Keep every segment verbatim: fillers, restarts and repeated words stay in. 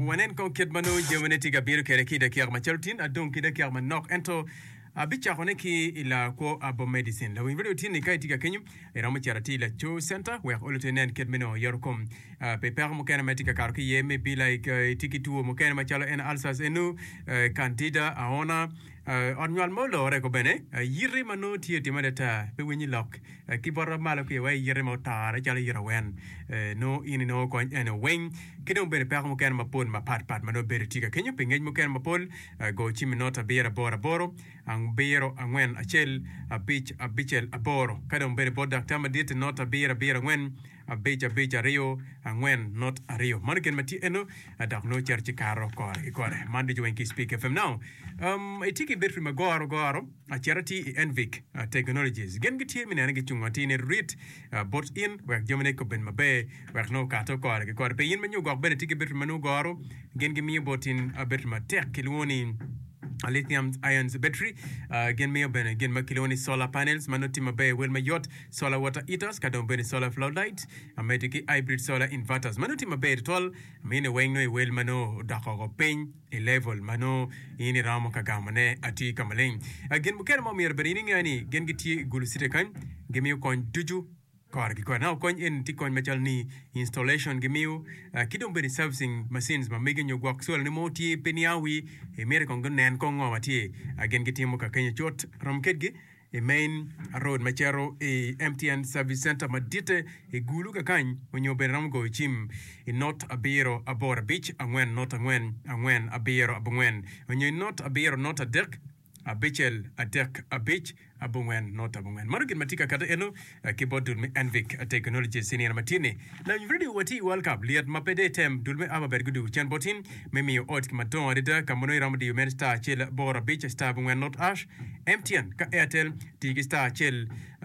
wanen ko ket mano jemene tiga biru kere kida kiar machaltin adon kida kiar manok ento abicha honeki ila ko abo medicine la winvero tini kai tiga kenyu eramu charati la cho center we olutenen ket meno yorkom pe per mo kana metika karki yeme be like tikitu mo kana machala en alsas enu candida aona annual molo reko bene yiri mano tie timadeta pe winyi lok kibora malo ke way yiri mo tara chala yira wen no ini no ko en wing kidon bene per mo kana mapon ma pat pat mano bere tiga kenyu pe ngej mo kana mapol go chiminota bera bora boro ang bero angwen achel a beach a bichel aboro kadon bere bodak tama dit not a bera bera ngwen a beach a beach a rio angwen not a rio manken mati eno adak no cherchi karo kore kore mandi jo enki speak F M now um etiki betri magoro goro a charity envic uh, technologies gen giti mi nane gichung atine read uh, bot in work jomene ko ben mabe work no kato kore kore pe yin menyu gok ben etiki betri manu goro gen gimi botin a betri ma tek kilwoni a lithium ions battery uh, gen me ben gen makiloni solar panels manoti mabe wel mayot solar water heaters kadon ben solar floodlight ametiki hybrid solar inverters manoti mabe tol mine wengno wel mano dakoko pen e level mano ini ramo kagamane ati kamalen gen muker mo mir berini ngani gen giti gulusite kan gemi kon duju kor ki kor now kon en ti kon metal ni installation gemiu uh, kidon be servicing machines ma megen yo gwak so ni moti peniawi e mere kon nen kon ngomati again gitimo ka kenya chot romketgi e main road machero e M T N service center madite e gulu ka kan onyo be ramgo chim e not abiro abor beach angwen not angwen angwen abiro abungwen onyo not abiro not a deck a bichel a deck a beach abungwen not abungwen marugin matika kata eno uh, keyboard dulme envic uh, technology senior matine na really wati world cup liat mapede tem dulme aba bergudu chan botin memi ot kimaton rida kamono ramdi human star chel bora beach star abungwen not ash M T N ka Airtel tigi star chel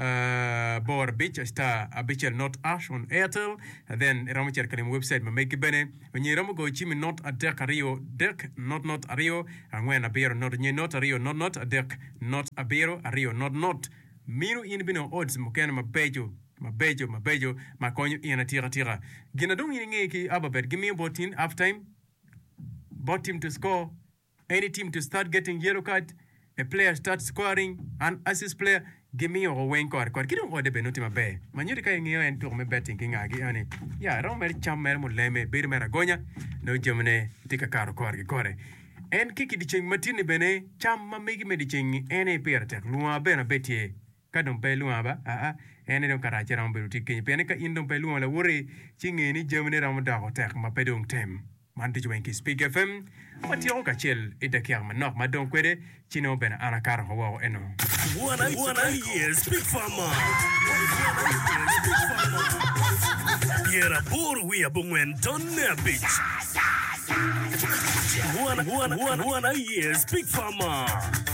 uh, bora beach star abichel not ash on Airtel and then ramacher kalim website mameki bene onye ramo go chimi not a deck rio deck not not a rio angwen abero not nye not a rio not not a deck not abero a rio not not miru in bino odds mukena mabejo mabejo mabejo makonyo ina tira tira gina dong yinge ki ababet give me about in half time bot team to score any team to start getting yellow card a player starts scoring an assist player give me or wen card card kidon ode benoti mabe manyuri kay ngiyo en to me betting ngagi ani ya ro mer chammer mo leme bir mera gonya no jomne tika karo card gore en kiki di cheng matini bene cham ma megi me di cheng ene perte luwa bena betie kadon pe luwa ba a a ene don karache ram beru tikki pene ka indon pe luwa la wori chingi ni jemne ram da ko tek ma pedong tem man di wenki speak F M mati o ka chel e de kiar ma nok ma don kwede chino bena ana kar ho wo eno Wanna wanna hear speak farmer Yera bor we abungwen don na bitch Wanna, wanna, wanna, wanna, yes, big farmer.